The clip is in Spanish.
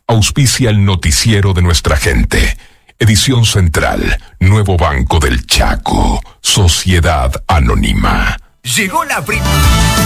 Auspicia el noticiero de nuestra gente. Edición central, Nuevo Banco del Chaco, Sociedad Anónima. Llegó la primavera.